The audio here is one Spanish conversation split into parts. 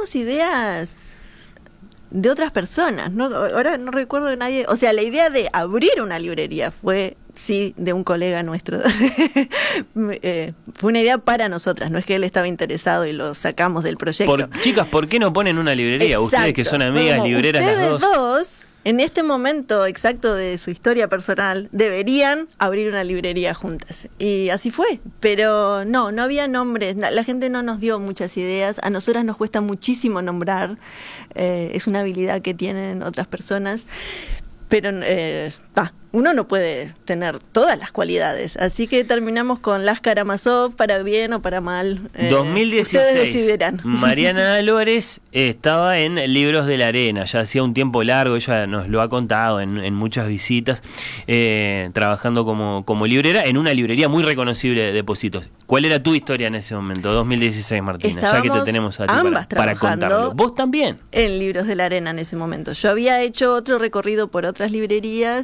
tomamos ideas de otras personas, ¿no? Ahora no recuerdo de nadie, o sea, la idea de abrir una librería fue, sí, de un colega nuestro. Fue una idea para nosotras, no es que él estaba interesado y lo sacamos del proyecto. Chicas, ¿por qué no ponen una librería? Exacto. Ustedes que son amigas, como libreras las ustedes dos. En este momento exacto de su historia personal, deberían abrir una librería juntas. Y así fue. Pero no había nombres. La gente no nos dio muchas ideas. A nosotras nos cuesta muchísimo nombrar. Es una habilidad que tienen otras personas. Pero uno no puede tener todas las cualidades. Así que terminamos con Las Karamazov, para bien o para mal. 2016. Ustedes decidirán. Mariana Álvarez estaba en Libros de la Arena. Ya hacía un tiempo largo, ella nos lo ha contado en muchas visitas, trabajando como librera en una librería muy reconocible de Pocitos. ¿Cuál era tu historia en ese momento, 2016, Martina? Estábamos ya que te tenemos a ti para contarlo. ¿Vos también? En Libros de la Arena en ese momento. Yo había hecho otro recorrido por otras librerías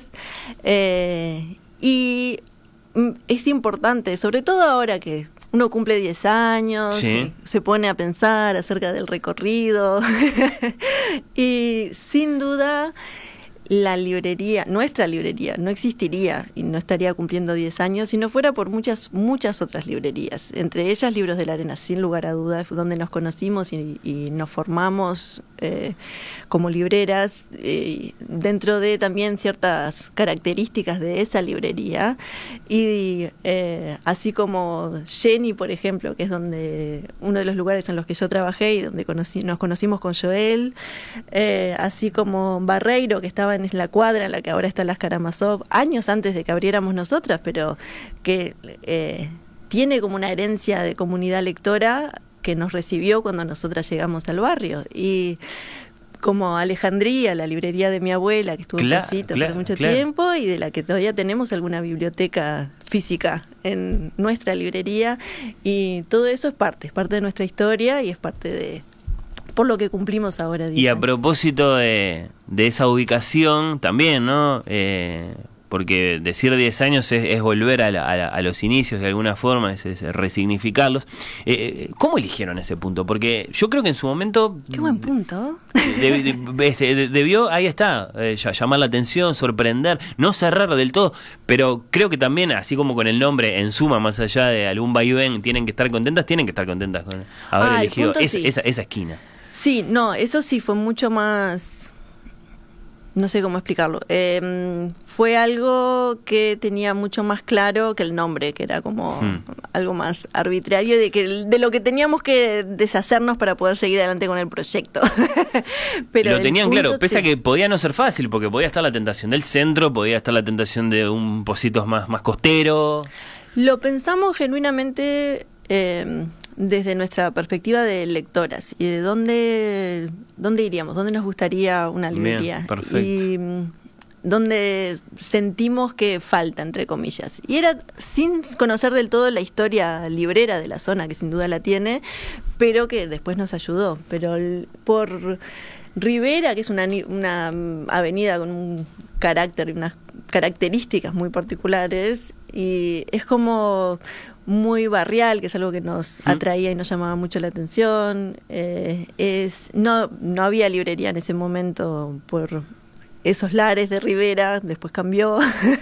y es importante, sobre todo ahora que uno cumple 10 años, sí, se pone a pensar acerca del recorrido y sin duda la librería, nuestra librería, no existiría y no estaría cumpliendo 10 años si no fuera por muchas otras librerías, entre ellas Libros de la Arena, sin lugar a dudas, donde nos conocimos y nos formamos como libreras, dentro de también ciertas características de esa librería, y así como Jenny, por ejemplo, que es donde uno de los lugares en los que yo trabajé y donde nos conocimos con Joel, así como Barreiro, que estaba en la cuadra en la que ahora está Las Karamazov, años antes de que abriéramos nosotras, pero que tiene como una herencia de comunidad lectora que nos recibió cuando nosotras llegamos al barrio. Y como Alejandría, la librería de mi abuela, que estuvo en Pocitos por mucho tiempo y de la que todavía tenemos alguna biblioteca física en nuestra librería, y todo eso es parte de nuestra historia y es parte de por lo que cumplimos ahora 10 Y a años. propósito de esa ubicación también, ¿no? Porque decir 10 años es volver a los inicios de alguna forma, es resignificarlos. ¿Cómo eligieron ese punto? Porque yo creo que en su momento... ¡Qué buen punto! Debió, ahí está, llamar la atención, sorprender, no cerrar del todo, pero creo que también, así como con el nombre, en suma, más allá de algún vaivén, tienen que estar contentas con haber elegido esa esquina. Sí, no, eso sí fue mucho más, no sé cómo explicarlo, fue algo que tenía mucho más claro que el nombre, que era como algo más arbitrario de lo que teníamos que deshacernos para poder seguir adelante con el proyecto. Pero lo tenían claro, pese a que podía no ser fácil, porque podía estar la tentación del centro, podía estar la tentación de un Pocitos más costero. Lo pensamos genuinamente desde nuestra perspectiva de lectoras y de dónde iríamos, dónde nos gustaría una librería. Bien, perfecto. Y dónde sentimos que falta, entre comillas. Y era sin conocer del todo la historia librera de la zona, que sin duda la tiene, pero que después nos ayudó. Pero por Rivera, que es una avenida con un carácter y unas características muy particulares, y es como muy barrial, que es algo que nos atraía y nos llamaba mucho la atención. No había librería en ese momento por esos lares de Rivera, después cambió.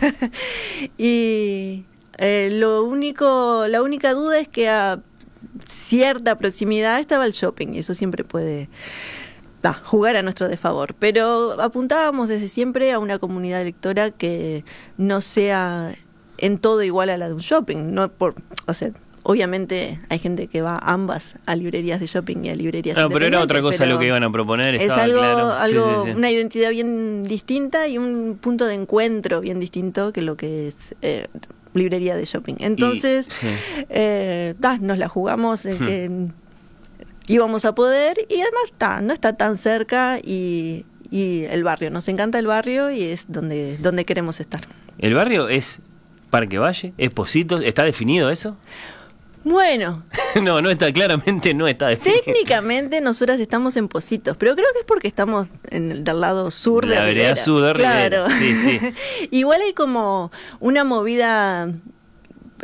Y la única duda es que a cierta proximidad estaba el shopping, y eso siempre puede jugar a nuestro desfavor. Pero apuntábamos desde siempre a una comunidad lectora que no sea en todo igual a la de un shopping. Obviamente hay gente que va ambas, a librerías de shopping y a librerías independientes. Pero era otra cosa lo que iban a proponer. Es algo, claro. Sí. Una identidad bien distinta y un punto de encuentro bien distinto que lo que es librería de shopping. Entonces, nos la jugamos en que íbamos a poder, y además no está tan cerca, y el barrio, nos encanta el barrio y es donde queremos estar. ¿El barrio es Parque Valle? ¿Es Pocitos? ¿Está definido eso? Bueno. No está, claramente no está definido. Técnicamente nosotras estamos en Pocitos, pero creo que es porque estamos del lado sur de Rivera. La vereda sur de Rivera. Claro. Sí. Igual hay como una movida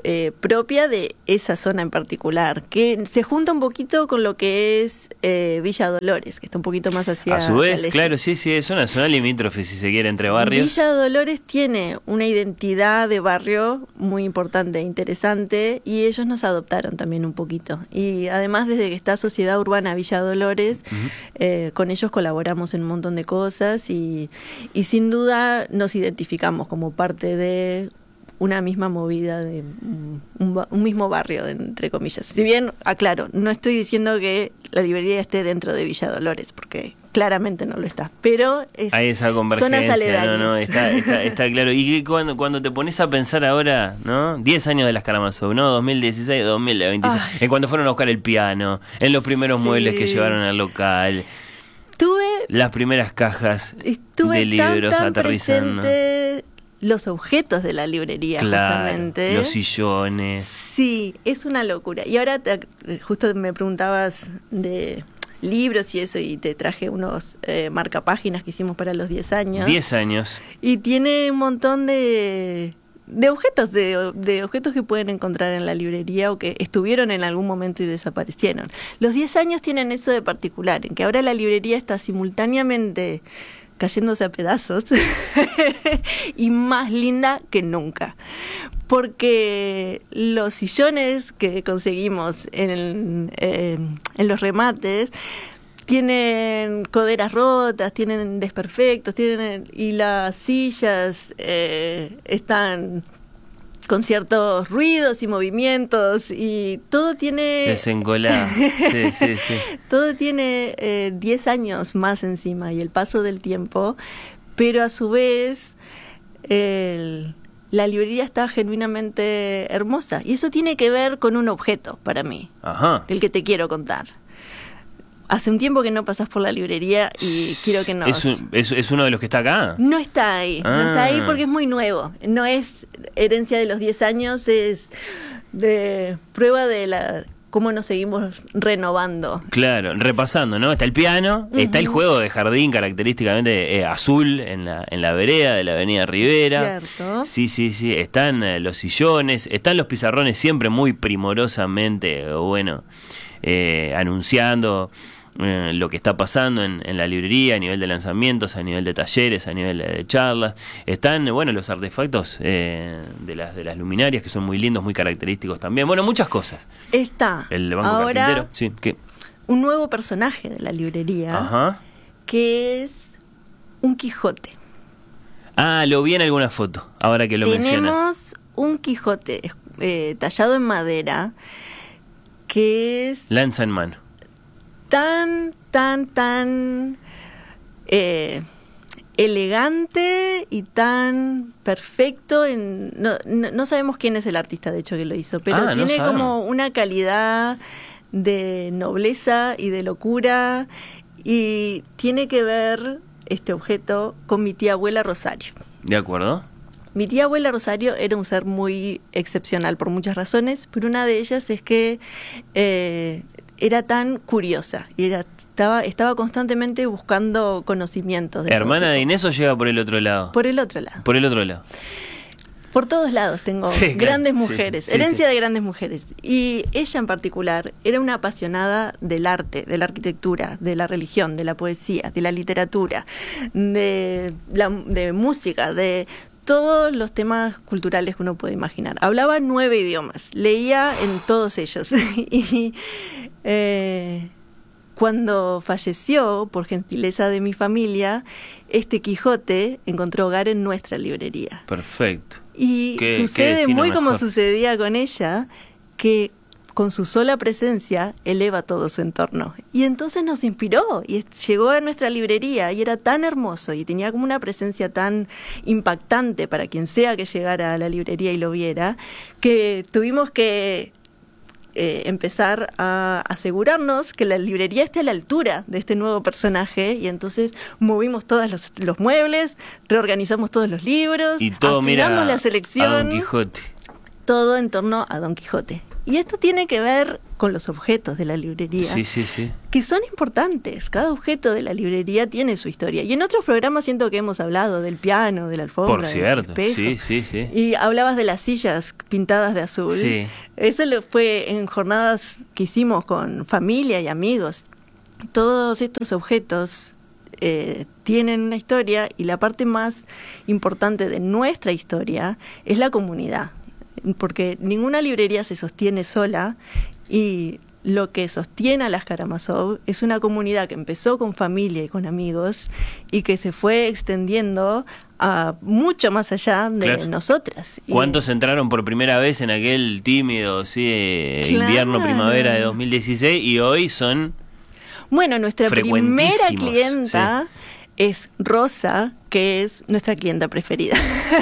propia de esa zona en particular, que se junta un poquito con lo que es Villa Dolores, que está un poquito más hacia A su vez, hacia el claro, este. sí, es una zona limítrofe, si se quiere, entre barrios. Villa Dolores tiene una identidad de barrio muy importante e interesante, y ellos nos adoptaron también un poquito. Y además, desde que está Sociedad Urbana Villa Dolores, con ellos colaboramos en un montón de cosas, y sin duda nos identificamos como parte de una misma movida, de un mismo barrio, entre comillas. Si bien, aclaro, no estoy diciendo que la librería esté dentro de Villa Dolores, porque claramente no lo está, pero hay esa convergencia, zonas aledañas. no, está claro. Y cuando te pones a pensar ahora, ¿no? 10 años de las Karamazov, ¿no? 2016, 2026, en cuando fueron a buscar el piano, en los primeros muebles que llevaron al local, las primeras cajas de libros tan aterrizando. Presente los objetos de la librería, claro, justamente. Los sillones. Sí, es una locura. Y ahora justo me preguntabas de libros y eso, y te traje unos marcapáginas que hicimos para los 10 años. 10 años. Y tiene un montón de objetos, de objetos que pueden encontrar en la librería o que estuvieron en algún momento y desaparecieron. Los 10 años tienen eso de particular, en que ahora la librería está simultáneamente cayéndose a pedazos y más linda que nunca, porque los sillones que conseguimos en los remates tienen coderas rotas, tienen desperfectos, y las sillas están con ciertos ruidos y movimientos, y todo tiene... Desencolado. Sí. Todo tiene 10 años más encima, y el paso del tiempo, pero a su vez la librería está genuinamente hermosa, y eso tiene que ver con un objeto para mí, el que te quiero contar. Hace un tiempo que no pasás por la librería y quiero que nos... ¿Es uno de los que está acá? No está ahí, no está ahí porque es muy nuevo. No es herencia de los 10 años, es de prueba de cómo nos seguimos renovando. Claro, repasando, ¿no? Está el piano, está el juego de jardín característicamente azul en la vereda de la avenida Rivera. Cierto. Sí. Están los sillones, están los pizarrones siempre muy primorosamente, anunciando lo que está pasando en la librería a nivel de lanzamientos, a nivel de talleres, a nivel de charlas. Están los artefactos de las luminarias, que son muy lindos, muy característicos también. Muchas cosas. Está el banco ahora carpintero, sí, ¿qué? Un nuevo personaje de la librería, que es un Quijote. Lo vi en alguna foto, ahora que lo mencionas. Tenemos un Quijote tallado en madera, que es lanza en mano, tan elegante y tan perfecto. No sabemos quién es el artista, de hecho, que lo hizo, pero tiene como una calidad de nobleza y de locura, y tiene que ver este objeto con mi tía abuela Rosario. ¿De acuerdo? Mi tía abuela Rosario era un ser muy excepcional por muchas razones, pero una de ellas es que era tan curiosa y estaba constantemente buscando conocimientos. ¿Hermana de Inés o llega por el otro lado? Por el otro lado. Por el otro lado. Por todos lados tengo grandes mujeres, herencia de grandes mujeres. Y ella en particular era una apasionada del arte, de la arquitectura, de la religión, de la poesía, de la literatura, de música, de todos los temas culturales que uno puede imaginar. Hablaba 9 idiomas, leía en todos ellos. Y cuando falleció, por gentileza de mi familia, este Quijote encontró hogar en nuestra librería. Perfecto. Y sucede muy como sucedía con ella, que con su sola presencia eleva todo su entorno. Y entonces nos inspiró y llegó a nuestra librería, y era tan hermoso y tenía como una presencia tan impactante para quien sea que llegara a la librería y lo viera, que tuvimos que empezar a asegurarnos que la librería esté a la altura de este nuevo personaje, y entonces movimos todos los muebles, reorganizamos todos los libros, y todo la selección, a Don Quijote. todo en torno a Don Quijote. Y esto tiene que ver con los objetos de la librería, Sí, sí, sí. que son importantes. Cada objeto de la librería tiene su historia. Y en otros programas siento que hemos hablado del piano, de la alfombra, Por cierto, del espejo. sí, sí, sí. Y hablabas de las sillas pintadas de azul. Sí. Eso fue en jornadas que hicimos con familia y amigos. Todos estos objetos tienen una historia, y la parte más importante de nuestra historia es la comunidad, porque ninguna librería se sostiene sola, y lo que sostiene a las Karamazov es una comunidad que empezó con familia y con amigos y que se fue extendiendo a mucho más allá de nosotras. ¿Cuántos entraron por primera vez en aquel tímido invierno-primavera de 2016 y hoy son... Bueno, nuestra primera frecuentísimos, clienta es Rosa, que es nuestra clienta preferida.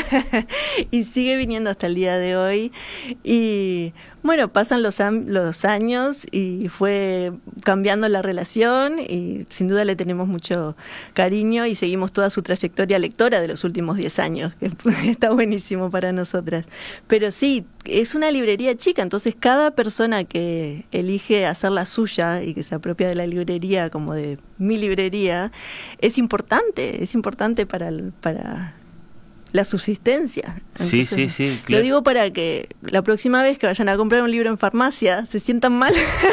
Y sigue viniendo hasta el día de hoy. Y bueno, pasan los años y fue cambiando la relación, y sin duda le tenemos mucho cariño y seguimos toda su trayectoria lectora de los últimos 10 años, que está buenísimo para nosotras. Pero sí, es una librería chica, entonces cada persona que elige hacer la suya y que se apropia de la librería como de mi librería, es importante para la subsistencia. Entonces, sí. Lo digo para que la próxima vez que vayan a comprar un libro en farmacia se sientan mal.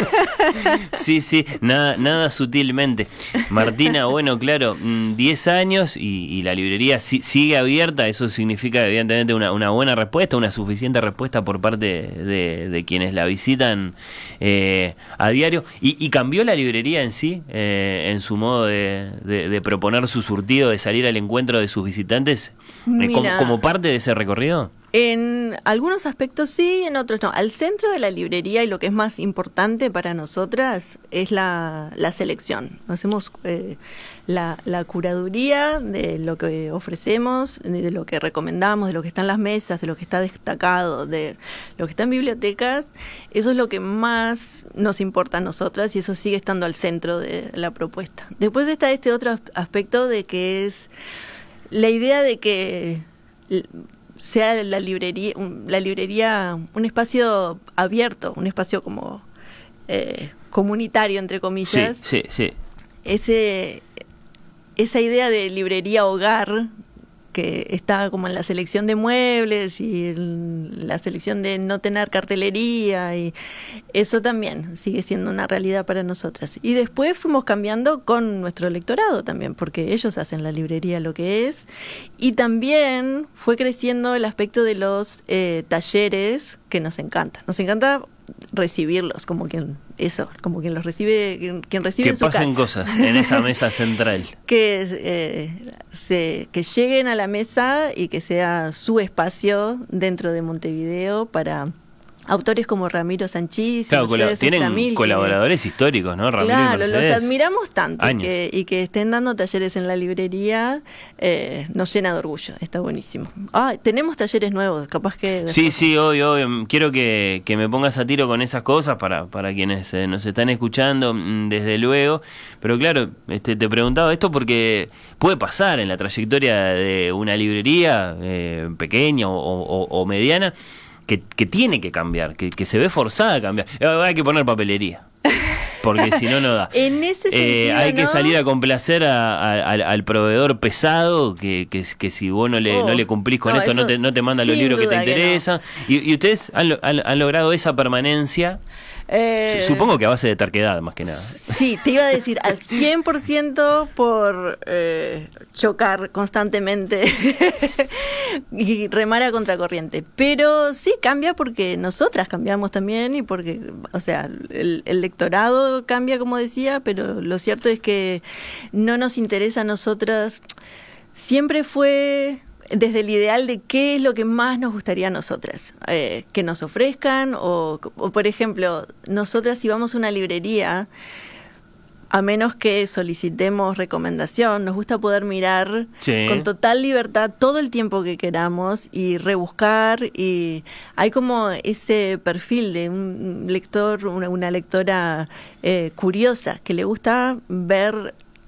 Sí, nada sutilmente. Martina, bueno, claro, 10 años y la librería sigue abierta. Eso significa evidentemente una buena respuesta, una suficiente respuesta por parte de quienes la visitan a diario. ¿Y cambió la librería en sí, en su modo de proponer su surtido, de salir al encuentro de sus visitantes, como parte de ese recorrido? En algunos aspectos sí, en otros no. Al centro de la librería, y lo que es más importante para nosotras, es la selección. Hacemos la curaduría de lo que ofrecemos, de lo que recomendamos, de lo que está en las mesas, de lo que está destacado, de lo que está en bibliotecas. Eso es lo que más nos importa a nosotras, y eso sigue estando al centro de la propuesta. Después está este otro aspecto de que es la idea de que sea la librería un espacio abierto, un espacio como comunitario, entre comillas. Sí. Esa idea de librería hogar, que está como en la selección de muebles y en la selección de no tener cartelería, y eso también sigue siendo una realidad para nosotras. Y después fuimos cambiando con nuestro lectorado también, porque ellos hacen la librería lo que es, y también fue creciendo el aspecto de los talleres, que nos encanta. Nos encanta recibirlos como quien los recibe, quien recibe en su casa. Que pasen cosas en esa mesa central. Que lleguen a la mesa y que sea su espacio dentro de Montevideo para autores como Ramiro Sanchís. Claro, tienen colaboradores históricos, ¿no? Ramiro, claro, los admiramos tanto, y que estén dando talleres en la librería nos llena de orgullo, está buenísimo. Tenemos talleres nuevos, capaz que... Sí, obvio. Quiero que me pongas a tiro con esas cosas para quienes nos están escuchando, desde luego. Pero claro, te preguntaba esto porque puede pasar en la trayectoria de una librería pequeña o mediana, que tiene que cambiar, que se ve forzada a cambiar. Hay que poner papelería, porque si no, no da. En ese sentido, hay que salir a complacer al proveedor pesado, que si vos no le cumplís con esto, no te manda los libros que te interesan. Y ustedes han logrado esa permanencia. Supongo que a base de terquedad, más que nada. Sí, te iba a decir al 100% por chocar constantemente y remar a contracorriente. Pero sí cambia porque nosotras cambiamos también, y porque, o sea, el lectorado cambia, como decía, pero lo cierto es que no nos interesa a nosotras. Siempre fue desde el ideal de qué es lo que más nos gustaría a nosotras que nos ofrezcan, o por ejemplo, nosotras si vamos a una librería, a menos que solicitemos recomendación, nos gusta poder mirar con total libertad todo el tiempo que queramos y rebuscar, y hay como ese perfil de un lector, una lectora curiosa, que le gusta ver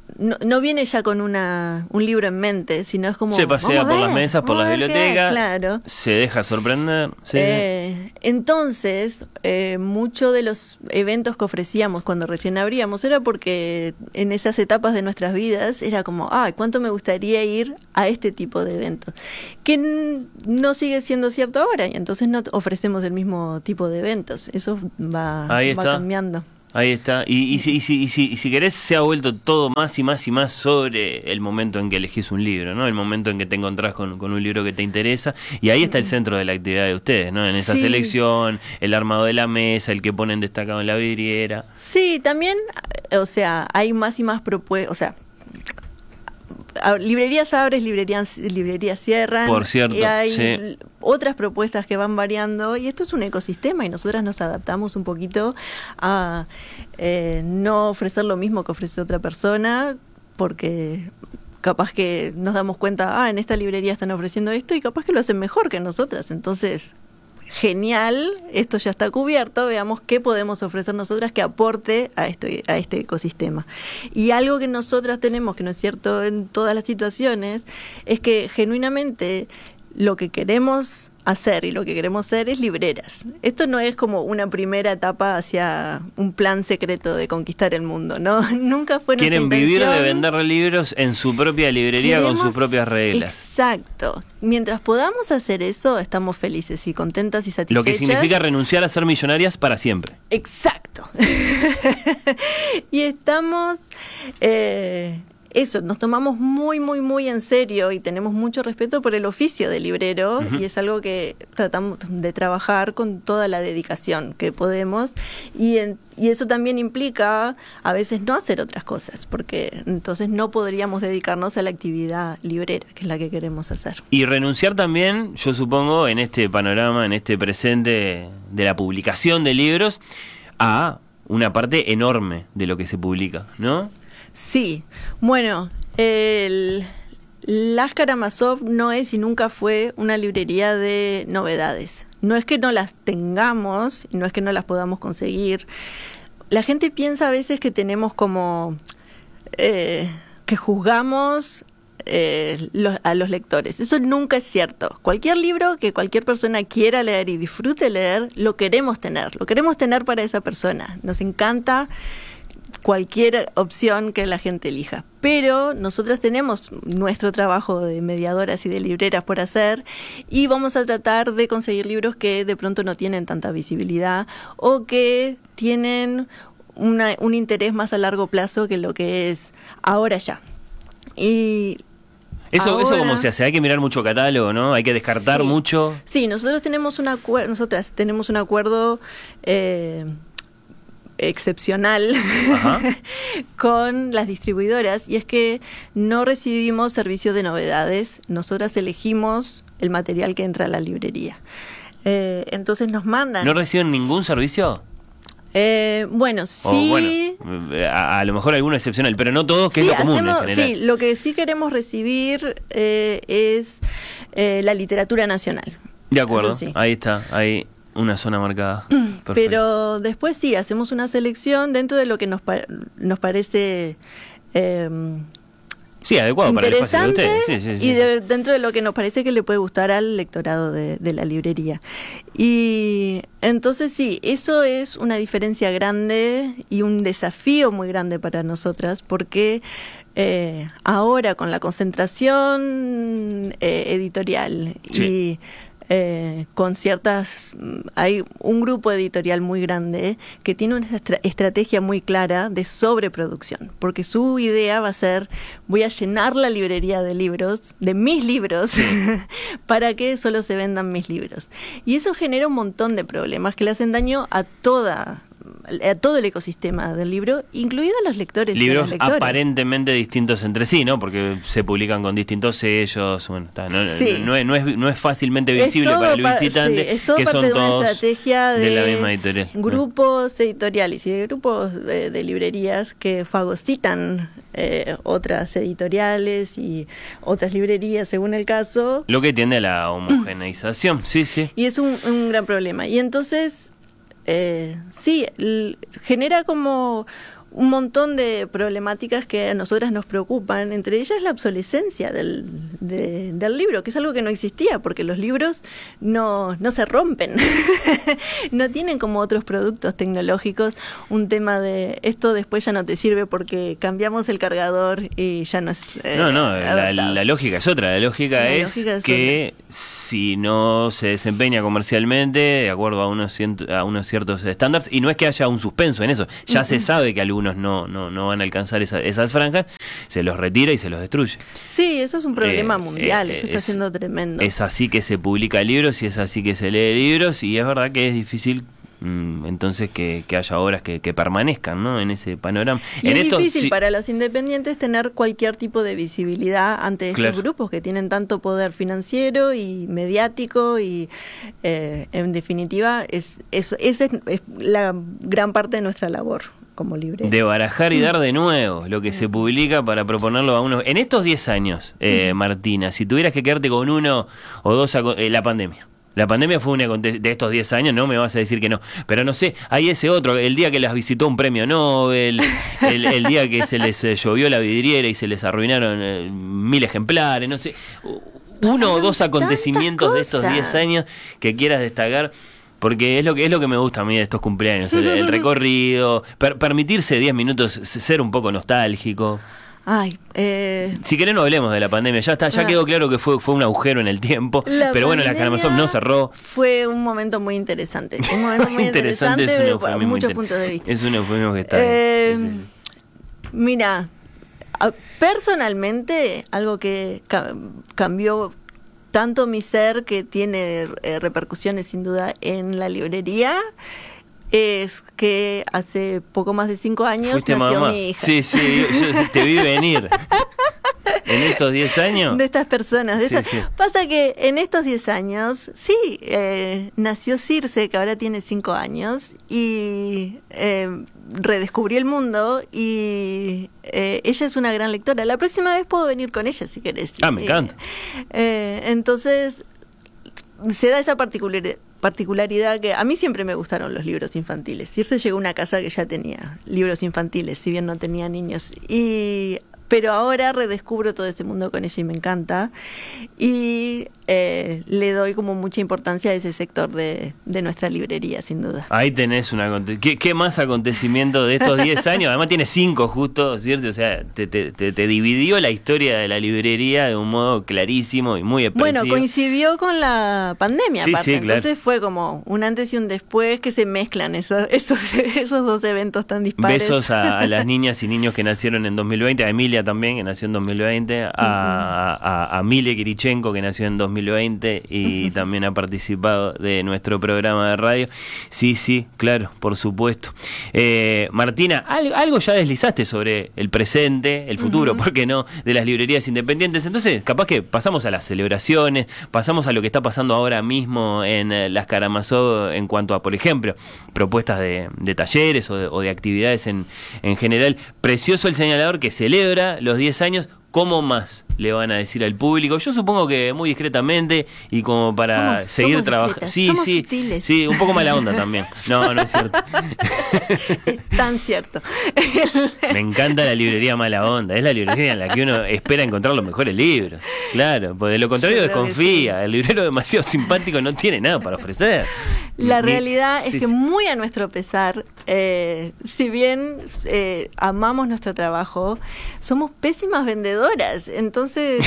no viene ya con un libro en mente, sino es como... Se pasea por las mesas, por las bibliotecas, claro. Se deja sorprender. Sí. Entonces, muchos de los eventos que ofrecíamos cuando recién abríamos era porque en esas etapas de nuestras vidas era como, ¿cuánto me gustaría ir a este tipo de eventos? Que no sigue siendo cierto ahora, y entonces no ofrecemos el mismo tipo de eventos. Eso va cambiando. Ahí está. Y si querés, se ha vuelto todo más y más y más sobre el momento en que elegís un libro, ¿no? El momento en que te encontrás con un libro que te interesa. Y ahí está el centro de la actividad de ustedes, ¿no? En esa selección, el armado de la mesa, el que ponen destacado en la vidriera. Sí, también, o sea, hay más y más propuestas, o sea, librerías abres, librerías cierran. Por cierto, y hay otras propuestas que van variando, y esto es un ecosistema y nosotras nos adaptamos un poquito a no ofrecer lo mismo que ofrece otra persona, porque capaz que nos damos cuenta, en esta librería están ofreciendo esto y capaz que lo hacen mejor que nosotras, entonces... Genial, esto ya está cubierto, veamos qué podemos ofrecer nosotras que aporte a este ecosistema. Y algo que nosotras tenemos, que no es cierto en todas las situaciones, es que genuinamente lo que queremos hacer y lo que queremos ser es libreras. Esto no es como una primera etapa hacia un plan secreto de conquistar el mundo, ¿no? Nunca fue nuestra intención. Quieren vivir de vender libros en su propia librería con sus propias reglas. Exacto. Mientras podamos hacer eso, estamos felices y contentas y satisfechas. Lo que significa renunciar a ser millonarias para siempre. Exacto. Y estamos... eso, nos tomamos muy, muy, muy en serio y tenemos mucho respeto por el oficio de librero, y es algo que tratamos de trabajar con toda la dedicación que podemos, y eso también implica a veces no hacer otras cosas, porque entonces no podríamos dedicarnos a la actividad librera, que es la que queremos hacer. Y renunciar también, yo supongo, en este panorama, en este presente de la publicación de libros, a una parte enorme de lo que se publica, ¿no? Sí, bueno, Las Karamazov no es y nunca fue una librería de novedades. No es que no las tengamos y no es que no las podamos conseguir. La gente piensa a veces que tenemos como que juzgamos a los lectores. Eso nunca es cierto. Cualquier libro que cualquier persona quiera leer y disfrute leer, lo queremos tener para esa persona. Nos encanta cualquier opción que la gente elija. Pero nosotras tenemos nuestro trabajo de mediadoras y de libreras por hacer, y vamos a tratar de conseguir libros que de pronto no tienen tanta visibilidad o que tienen un interés más a largo plazo que lo que es ahora ya. Y Eso cómo se hace, hay que mirar mucho catálogo, ¿no? Hay que descartar mucho. Sí, nosotros tenemos nosotras tenemos un acuerdo excepcional con las distribuidoras, y es que no recibimos servicio de novedades, nosotras elegimos el material que entra a la librería. Entonces nos mandan... ¿No reciben ningún servicio? Bueno, sí. A lo mejor alguno excepcional, pero no todos, que es lo común en general. Sí, lo que sí queremos recibir es la literatura nacional. De acuerdo, sí. Ahí está, ahí una zona marcada. Perfecto. Pero después sí, hacemos una selección dentro de lo que nos parece... sí, adecuado para el espacio de ustedes. Sí. Y dentro de lo que nos parece que le puede gustar al lectorado de la librería. Y entonces sí, eso es una diferencia grande y un desafío muy grande para nosotras, porque ahora con la concentración editorial y... con hay un grupo editorial muy grande que tiene una estrategia muy clara de sobreproducción, porque su idea va a ser: voy a llenar la librería de libros, de mis libros, para que solo se vendan mis libros. Y eso genera un montón de problemas que le hacen daño a todo el ecosistema del libro, incluidos los lectores. Libros aparentemente distintos entre sí, ¿no? Porque se publican con distintos sellos. Bueno, no es fácilmente visible para el visitante, es todo que parte son de todos una estrategia de la misma editorial. Grupos editoriales y de grupos de librerías que fagocitan otras editoriales y otras librerías según el caso. Lo que tiende a la homogeneización, sí. Y es un gran problema. Y entonces... genera como un montón de problemáticas que a nosotras nos preocupan, entre ellas la obsolescencia del libro, que es algo que no existía, porque los libros no se rompen, no tienen como otros productos tecnológicos un tema de esto después ya no te sirve porque cambiamos el cargador y ya no es la lógica es otra, la lógica es que si no se desempeña comercialmente de acuerdo a unos ciertos estándares, y no es que haya un suspenso en eso, ya se sabe que algunos no van a alcanzar esas franjas, se los retira y se los destruye. Sí, eso es un problema mundial, eso está siendo tremendo. Es así que se publica libros y es así que se lee libros, y es verdad que es difícil entonces que haya obras que permanezcan, ¿no?, en ese panorama. Y es difícil para los independientes tener cualquier tipo de visibilidad ante estos grupos que tienen tanto poder financiero y mediático, y en definitiva esa es la gran parte de nuestra labor como libre. De barajar y dar de nuevo lo que se publica para proponerlo a uno. En estos 10 años, Martina, si tuvieras que quedarte con uno o dos, la pandemia. La pandemia fue de estos 10 años, no me vas a decir que no. Pero no sé, hay ese otro, el día que las visitó un premio Nobel, el día que se les llovió la vidriera y se les arruinaron 1000 ejemplares, no sé. Uno o dos acontecimientos de estos 10 años que quieras destacar. Porque es lo que me gusta a mí de estos cumpleaños, el recorrido, permitirse 10 minutos, ser un poco nostálgico. Si querés no hablemos de la pandemia, ya quedó claro que fue un agujero en el tiempo, pero bueno, la Karamazov no cerró. Fue un momento muy interesante, interesante de muchos puntos de vista. Es un eufemismo que está Mira, personalmente, algo que cambió tanto mi ser, que tiene repercusiones sin duda en la librería, es que hace poco más de 5 años nació mi hija. Sí, yo te vi venir. ¿En estos 10 años? De estas personas. Sí. Pasa que en estos 10 años, nació Circe, que ahora tiene 5 años, y redescubrió el mundo, y ella es una gran lectora. La próxima vez puedo venir con ella, si querés. Me encanta. Entonces, se da esa particularidad que a mí siempre me gustaron los libros infantiles. Circe llegó a una casa que ya tenía libros infantiles, si bien no tenía niños, pero ahora redescubro todo ese mundo con ella y me encanta, y le doy como mucha importancia a ese sector de nuestra librería, sin duda. Ahí tenés ¿Qué más acontecimiento de estos 10 años? Además tiene 5 justo, ¿cierto? O sea, te dividió la historia de la librería de un modo clarísimo y muy expresivo. Bueno, coincidió con la pandemia, aparte. Claro. Entonces fue como un antes y un después, que se mezclan esos dos eventos tan dispares. Besos a las niñas y niños que nacieron en 2020, a Emilia también, que nació en 2020, a Mile Kirichenko, que nació en 2020 y también ha participado de nuestro programa de radio. Sí, claro, por supuesto. Martina, algo ya deslizaste sobre el presente, el futuro, ¿por qué no?, de las librerías independientes. Entonces, capaz que pasamos a las celebraciones, pasamos a lo que está pasando ahora mismo en las Karamazov en cuanto a, por ejemplo, propuestas de talleres o de actividades en general. Precioso el señalador que celebra los 10 años. ¿Cómo más le van a decir al público? Yo supongo que muy discretamente y como para seguir trabajando. Sí, un poco mala onda también. No es cierto. Es tan cierto. Me encanta la librería mala onda. Es la librería en la que uno espera encontrar los mejores libros. Claro, porque de lo contrario desconfía. El librero demasiado simpático no tiene nada para ofrecer. La realidad es que muy a nuestro pesar, si bien amamos nuestro trabajo, somos pésimas vendedoras. Entonces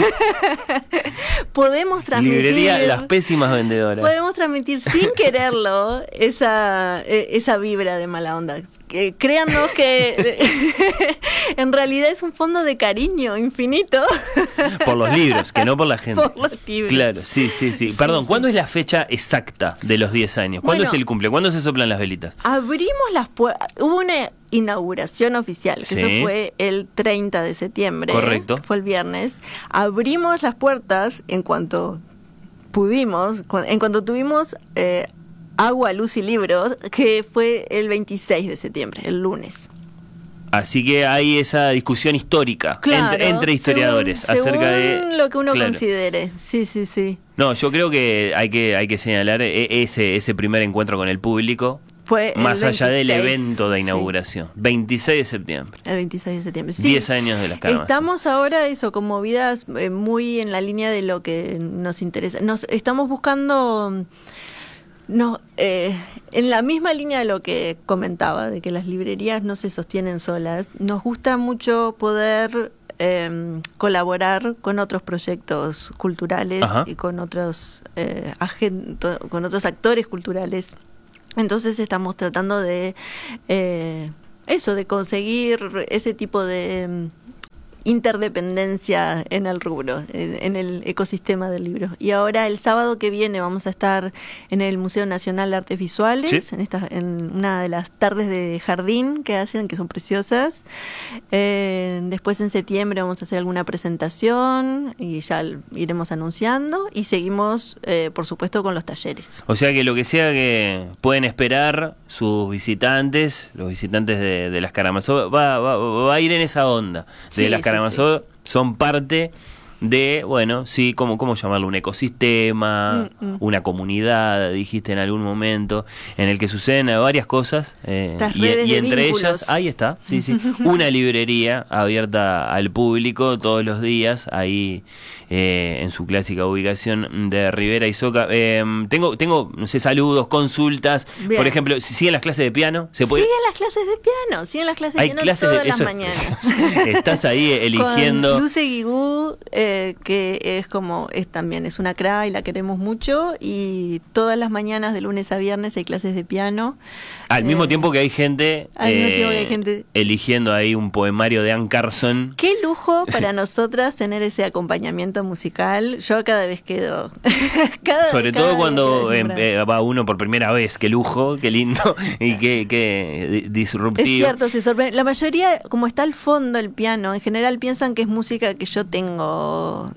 podemos transmitir, librería Las Pésimas Vendedoras, podemos transmitir sin quererlo esa vibra de mala onda. Créanos que en realidad es un fondo de cariño infinito por los libros, que no por la gente. Por los libros. Claro, sí. Perdón, ¿cuándo es la fecha exacta de los 10 años? ¿Cuándo es el cumple? ¿Cuándo se soplan las velitas? Abrimos las puertas. Hubo una inauguración oficial, que eso fue el 30 de septiembre. Correcto. Que fue el viernes. Abrimos las puertas en cuanto pudimos, en cuanto tuvimos agua, luz y libros, que fue el 26 de septiembre, el lunes. Así que hay esa discusión histórica, claro, entre historiadores acerca de lo que uno considere. Sí. No, yo creo que hay que señalar ese primer encuentro con el público. Fue más allá del 26, evento de inauguración. 26 de septiembre. El 26 de septiembre. Sí. 10 años de las Karamazov. Estamos ahora con movidas muy en la línea de lo que nos interesa. Nos estamos buscando... No, en la misma línea de lo que comentaba, de que las librerías no se sostienen solas, nos gusta mucho poder colaborar con otros proyectos culturales. Ajá. Y con otros con otros actores culturales. Entonces estamos tratando de de conseguir ese tipo de interdependencia en el rubro, en el ecosistema del libro. Y ahora el sábado que viene vamos a estar en el Museo Nacional de Artes Visuales, ¿sí? en una de las tardes de jardín que hacen, que son preciosas. Después en septiembre vamos a hacer alguna presentación y ya iremos anunciando, y seguimos por supuesto con los talleres. O sea que lo que sea que pueden esperar sus visitantes, los visitantes de las Karamazov, va a ir en esa onda de las Karamazov, son parte de, bueno, sí, ¿cómo llamarlo? Un ecosistema, una comunidad, dijiste en algún momento, en el que suceden varias cosas, y entre ellas, ahí está, sí, una librería abierta al público todos los días, ahí en su clásica ubicación de Rivera y Soca. Tengo, no sé, saludos, consultas. Bien. Por ejemplo, ¿siguen las clases de piano? Siguen las clases de piano, todas las mañanas. Estás ahí eligiendo. Con Luce Guigú, que también es una cra y la queremos mucho, y todas las mañanas de lunes a viernes hay clases de piano. Al mismo tiempo que hay gente, eligiendo ahí un poemario de Anne Carson. Qué lujo para nosotras tener ese acompañamiento musical. Yo cada vez quedo sobre todo cuando va uno por primera vez. Qué lujo, qué lindo y qué disruptivo. Es cierto, se sorprende. La mayoría, como está al fondo el piano, en general piensan que es música que yo tengo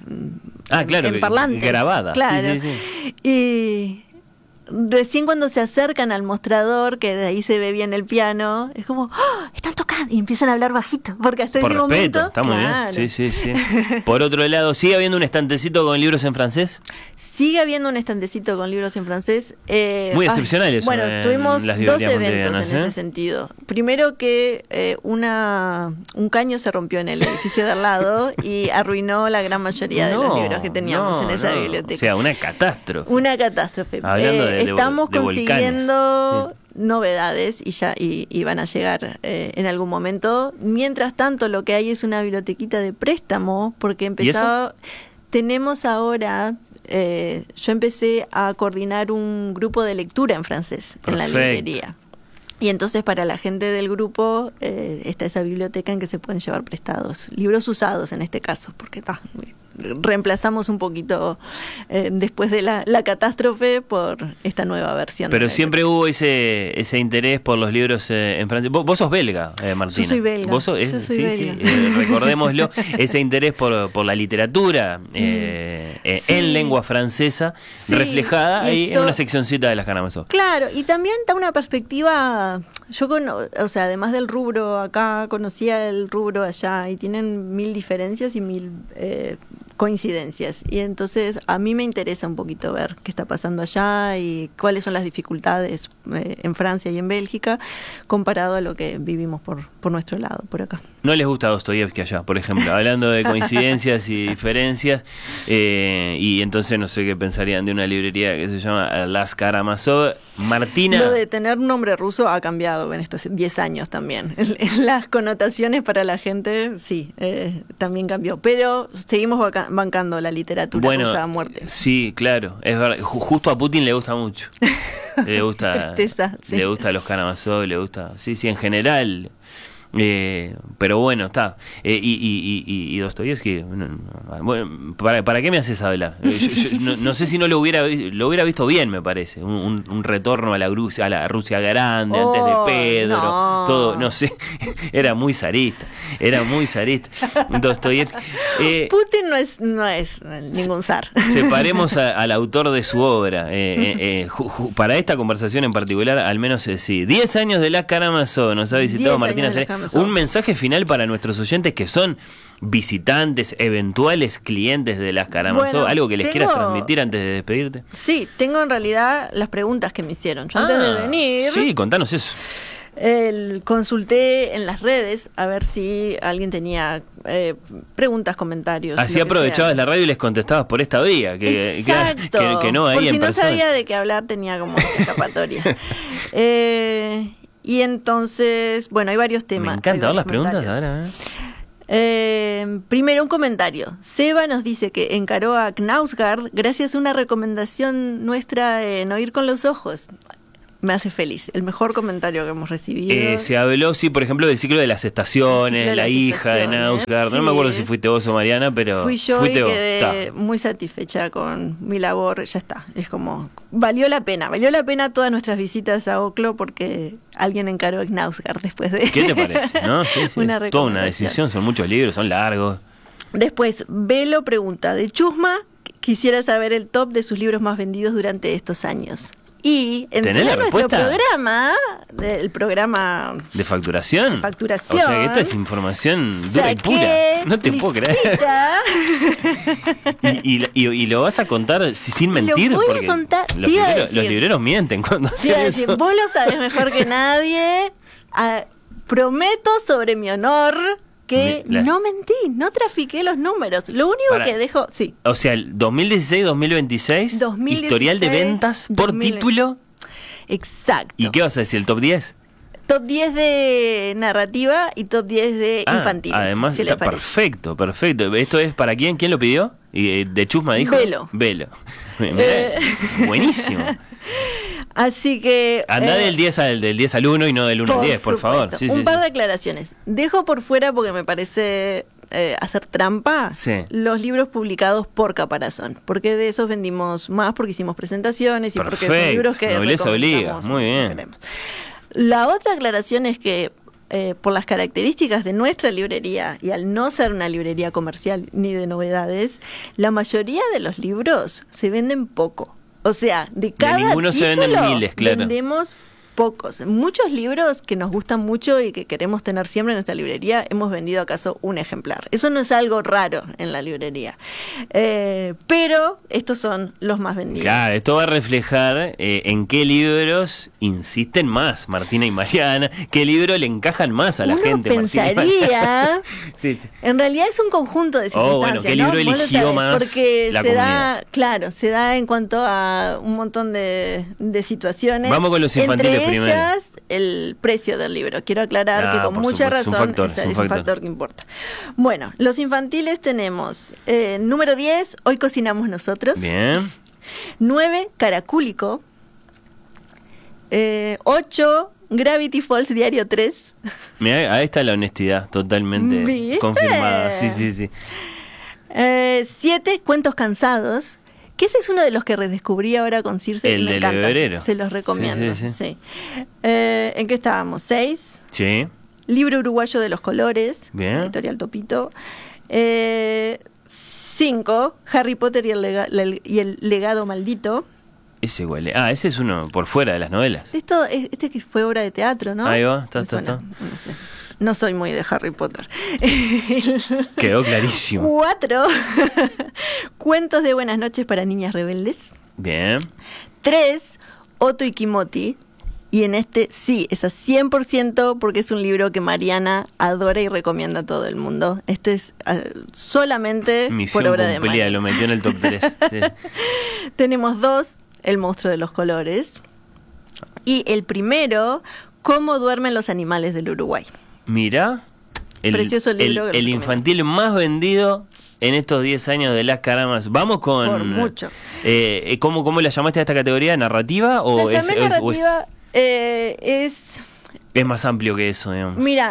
en parlantes, grabada. Claro. Sí. Y recién cuando se acercan al mostrador, que de ahí se ve bien el piano, es como, ¡oh! Están tocando, y empiezan a hablar bajito, porque hasta ese momento... Está muy bien. Sí. Por otro lado, ¿sigue habiendo un estantecito con libros en francés? Sigue habiendo un estantecito con libros en francés. Muy excepcional eso. Bueno, tuvimos dos eventos en ese sentido. Primero que un caño se rompió en el edificio de al lado y arruinó la gran mayoría de los libros que teníamos en esa biblioteca. O sea, una catástrofe. Una catástrofe. Hablando estamos de consiguiendo novedades y van a llegar en algún momento. Mientras tanto, lo que hay es una bibliotequita de préstamo, porque empezó... Tenemos ahora... yo empecé a coordinar un grupo de lectura en francés. Perfecto. En la librería. Y entonces para la gente del grupo está esa biblioteca en que se pueden llevar prestados. Libros usados en este caso, porque reemplazamos un poquito después de la catástrofe por esta nueva versión. Pero siempre hubo ese interés por los libros en francés. Vos sos belga, Martina. Yo soy belga. Yo soy belga. Recordémoslo, ese interés por la literatura en lengua francesa, reflejada ahí en una seccioncita de las Karamazov. Claro, y también da una perspectiva. Yo, además del rubro acá, conocía el rubro allá, y tienen 1000 diferencias y 1000 coincidencias, y entonces a mí me interesa un poquito ver qué está pasando allá y cuáles son las dificultades en Francia y en Bélgica comparado a lo que vivimos por nuestro lado, por acá. No les gusta Dostoyevsky allá, por ejemplo, hablando de coincidencias y diferencias, y entonces no sé qué pensarían de una librería que se llama Las Karamazov. Martina. Lo de tener un nombre ruso ha cambiado en estos 10 años también. Las connotaciones para la gente, sí, también cambió. Pero seguimos bancando la literatura rusa a muerte. Sí, claro, es verdad. Justo a Putin le gusta mucho. Le gusta. Tristeza, sí. Le gusta los Karamazov, le gusta. Sí, en general. Pero bueno, está. Y Dostoyevsky, bueno, ¿para qué me haces hablar? Yo no sé si no lo hubiera visto bien, me parece. Un retorno a la Rusia grande, antes de Pedro, todo, no sé. Era muy zarista. Dostoyevsky. Putin no es ningún zar. Separemos al autor de su obra. Para esta conversación en particular, al menos sí. 10 años de las Karamazov nos ha visitado Martina Seré. Karamazov. Un mensaje final para nuestros oyentes que son visitantes, eventuales clientes de las Karamazov, Bueno, algo que les quieras transmitir antes de despedirte. Sí, tengo en realidad las preguntas que me hicieron. Yo antes de venir... Sí, contanos eso. Consulté en las redes a ver si alguien tenía preguntas, comentarios. Así aprovechabas la radio y les contestabas por esta vía, que no ahí por si en no persona. sabía de qué hablar, tenía como escapatoria. Y entonces, bueno, hay varios temas. Me encanta ver las preguntas. A ver. Primero, un comentario. Seba nos dice que encaró a Knausgard gracias a una recomendación nuestra en Oír con los Ojos. Me hace feliz. El mejor comentario que hemos recibido. Se habló, sí, por ejemplo, del ciclo de las estaciones, la hija de Knausgard. Sí. No me acuerdo si fuiste vos o Mariana, pero fui yo fuiste y vos. Quedé muy satisfecha con mi labor. Ya está. Es como, valió la pena todas nuestras visitas a Oclo porque alguien encaró a Knausgard después de... ¿Qué te parece? ¿No? Sí, toda una decisión, son muchos libros, son largos. Después, Velo pregunta, de Chusma, quisiera saber el top de sus libros más vendidos durante estos años. Y en nuestro programa, el programa de facturación. O sea, que esta es información dura y pura. No te puedo creer. ¿Y lo vas a contar sin mentir? Lo voy porque a contar. Los libreros mienten cuando hacen eso. Vos lo sabes mejor que nadie. Prometo sobre mi honor que no mentí, no trafiqué los números. Lo único que dejo... Sí. O sea, el 2016-2026, historial de ventas por título. Exacto. ¿Y qué vas a decir? ¿El top 10? Top 10 de narrativa y top 10 de infantiles. Además, si está perfecto. ¿Esto es para quién? ¿Quién lo pidió? ¿Y de Chusma dijo? Velo. Buenísimo. Así que... Anda del 10 al 1 y no del 1 al 10, por favor. Un par de aclaraciones. Dejo por fuera, porque me parece hacer trampa, los libros publicados por Caparazón. Porque de esos vendimos más, porque hicimos presentaciones y porque son libros que nobleza obliga. Muy bien. La otra aclaración es que por las características de nuestra librería y al no ser una librería comercial ni de novedades, la mayoría de los libros se venden poco. O sea, de cada ninguno título se venden miles, claro. Vendemos pocos. Muchos libros que nos gustan mucho y que queremos tener siempre en nuestra librería, hemos vendido acaso un ejemplar. Eso no es algo raro en la librería. Pero estos son los más vendidos. Claro, esto va a reflejar en qué libros insisten más Martina y Mariana, qué libros le encajan más a la gente. Pensaría, sí. En realidad es un conjunto de circunstancias. Bueno, qué libro eligió más porque la comunidad. Se da en cuanto a un montón de situaciones. Vamos con los infantiles primero. Ellas, el precio del libro. Quiero aclarar que con mucha razón es un factor que importa. Bueno, los infantiles tenemos número 10, Hoy cocinamos nosotros. Bien. 9, Caracúlico. 8, Gravity Falls Diario 3. Mirá, ahí está la honestidad totalmente confirmada. Sí. 7, Cuentos cansados. Que ese es uno de los que redescubrí ahora con Circe. El del Hebrero. Se los recomiendo. Sí. ¿En qué estábamos? 6. Sí. Libro uruguayo de los colores. Bien. Editorial Topito. 5. Harry Potter y el legado maldito. Ese huele. Ese es uno por fuera de las novelas. Este que fue obra de teatro, ¿no? Ahí va, está. No sé. No soy muy de Harry Potter. Quedó clarísimo. 4. Cuentos de buenas noches para niñas rebeldes. Bien. 3. Otto y Kimoti. Y en este sí, es a 100% porque es un libro que Mariana adora y recomienda a todo el mundo. Este es solamente misión por obra de Mariana. Lo metió en el top 3. Sí. Tenemos 2, El monstruo de los colores. Y el primero, Cómo duermen los animales del Uruguay. Mirá, precioso libro el infantil más vendido en estos 10 años de las Karamazov. Vamos con... Por mucho. ¿Cómo la llamaste a esta categoría? ¿Narrativa? O la llamé narrativa, es más amplio que eso, digamos. Mira,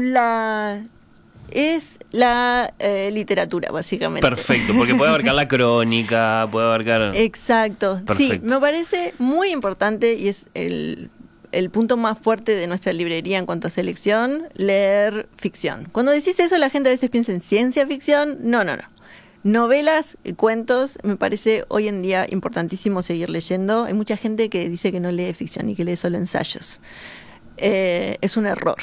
es la literatura, básicamente. Perfecto, porque puede abarcar la crónica, puede abarcar... Exacto. Perfecto. Sí, me parece muy importante y es el punto más fuerte de nuestra librería en cuanto a selección, leer ficción. Cuando decís eso, la gente a veces piensa en ciencia ficción. No. Novelas, cuentos, me parece hoy en día importantísimo seguir leyendo. Hay mucha gente que dice que no lee ficción y que lee solo ensayos. es un error.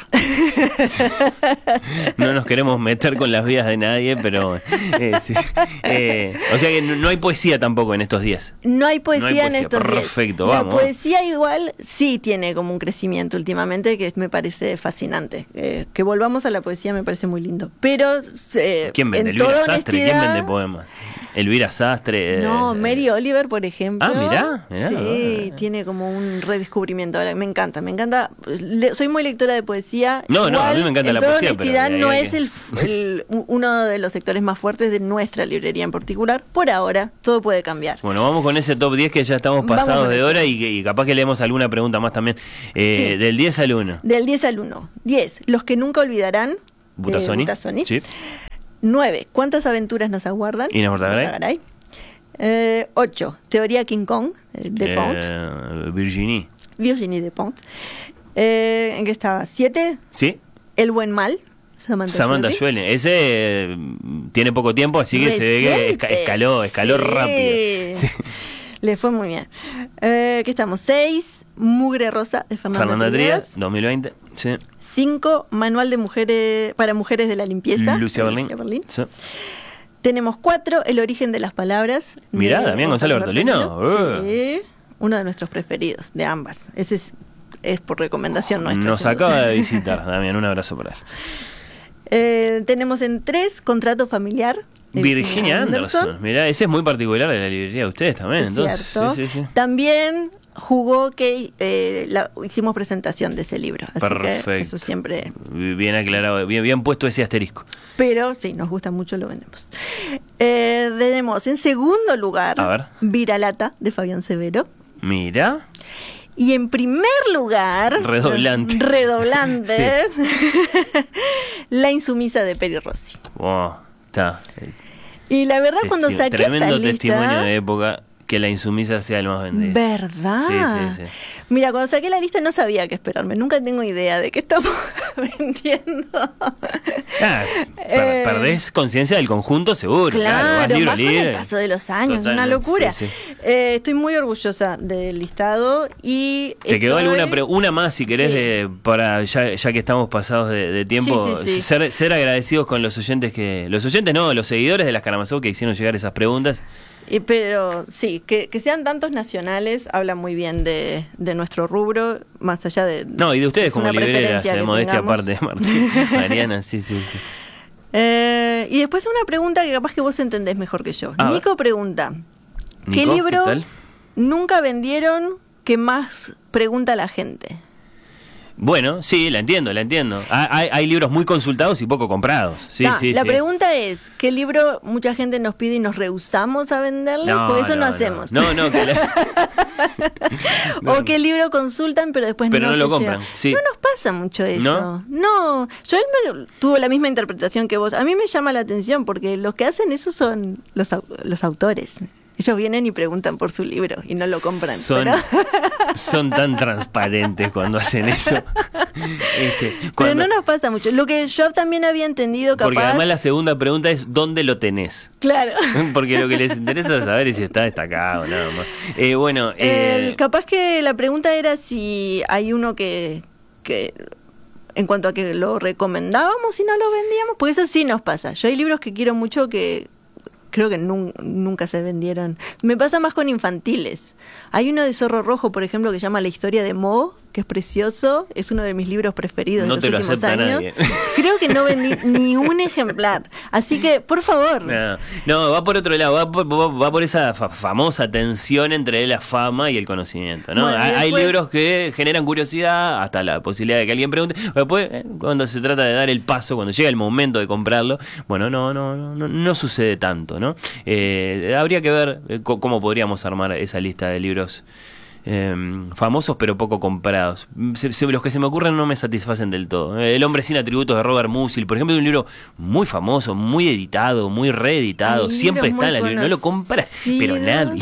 No nos queremos meter con las vidas de nadie, pero sí. O sea que no hay poesía tampoco en estos días. No hay poesía en estos días. Perfecto, La vamos. poesía igual sí tiene como un crecimiento últimamente que me parece fascinante. Que volvamos a la poesía me parece muy lindo. Pero ¿quién vende? en Elvira toda Sastre, honestidad, ¿quién vende poemas? Elvira Sastre. No, Mary Oliver, por ejemplo. Mirá. Sí, tiene como un redescubrimiento. Ahora, me encanta. Soy muy lectora de poesía. No, a mí me encanta la poesía. En toda honestidad, pero no es uno de los sectores más fuertes de nuestra librería en particular. Por ahora, todo puede cambiar. Bueno, vamos con ese top 10 que ya estamos pasados de hora y capaz que leemos alguna pregunta más también. Sí. Del 10 al 1. Del 10 al 1. 10. Los que nunca olvidarán. Butazzoni. Sí. 9. ¿Cuántas aventuras nos aguardan? Inés Bortagaray. 8. Teoría King Kong, de Pont. Virginie Despont. ¿En qué estaba? 7. Sí. El buen mal. Samantha Schweblin. Ese tiene poco tiempo, así que se ve que escaló sí. rápido. Sí. Le fue muy bien. ¿Qué estamos? 6. Mugre Rosa, de Fernanda Trías. 2020. Sí. 5. Manual de mujeres para mujeres de la limpieza. Lucia Berlín. Sí. Tenemos 4, El origen de las palabras. Mirá, Damián Gonzalo Bertolino. Sí, uno de nuestros preferidos, de ambas. Ese es por recomendación nuestra. Nos acaba de visitar, Damián, un abrazo para él. Tenemos en 3, Contrato familiar. Virginia Anderson. Mirá, ese es muy particular de la librería de ustedes también. Entonces, cierto. Sí. También jugó que hicimos presentación de ese libro. Así Perfecto. que eso siempre. Bien aclarado, bien puesto ese asterisco. Pero sí, nos gusta mucho, lo vendemos. Tenemos en segundo lugar Viralata, de Fabián Severo. Mira. Y en primer lugar, redoblantes, sí. La insumisa de Peri Rossi. Wow, está. Y la verdad, cuando saqué tremendo esta lista, testimonio de época que la insumisa sea el más vendido. ¿Verdad? Sí. Mira, cuando saqué la lista no sabía qué esperarme. Nunca tengo idea de qué estamos vendiendo. Perdés conciencia del conjunto, seguro. Claro, vas libro más libre. con el paso de los años. Totalmente. Una locura. Sí. Estoy muy orgullosa del listado. Y ¿te quedó una más, si querés, para ya que estamos pasados de tiempo? Sí. Ser agradecidos con los oyentes los seguidores de las Karamazov que hicieron llegar esas preguntas. Pero sí, que sean tantos nacionales habla muy bien de nuestro rubro, más allá de... No, y de ustedes como libreras, de modestia aparte, Mariana, sí. Y después una pregunta que capaz que vos entendés mejor que yo. Nico pregunta, ¿qué libro nunca vendieron que más pregunta la gente? Bueno, sí, la entiendo. Hay libros muy consultados y poco comprados. La pregunta es, ¿qué libro mucha gente nos pide y nos rehusamos a venderle? Porque eso no hacemos. O qué libro consultan pero después no lo compran. Sí. No nos pasa mucho eso. No. Joel tuvo la misma interpretación que vos. A mí me llama la atención porque los que hacen eso son los autores. Ellos vienen y preguntan por su libro y no lo compran. Son tan transparentes cuando hacen eso. Pero no nos pasa mucho. Lo que yo también había entendido, capaz... Porque además la segunda pregunta es ¿dónde lo tenés? Claro. Porque lo que les interesa saber es si está destacado, nada más. Capaz que la pregunta era si hay uno que en cuanto a que lo recomendábamos y no lo vendíamos, porque eso sí nos pasa. Yo hay libros que quiero mucho que creo que nunca se vendieron. Me pasa más con infantiles. Hay uno de Zorro Rojo, por ejemplo, que se llama La historia de Mo, que es precioso, es uno de mis libros preferidos de los últimos años. Nadie. Creo que no vendí ni un ejemplar. Así que, por favor. No, va por otro lado, va por esa famosa tensión entre la fama y el conocimiento, ¿no? Bueno, hay libros que generan curiosidad, hasta la posibilidad de que alguien pregunte. Después, cuando se trata de dar el paso, cuando llega el momento de comprarlo, bueno, no sucede tanto, ¿no? Habría que ver cómo podríamos armar esa lista de libros famosos pero poco comprados. Los que se me ocurren no me satisfacen del todo. El hombre sin atributos de Robert Musil, por ejemplo, es un libro muy famoso, muy editado, muy reeditado, siempre está en la librería, no lo compra pero nadie.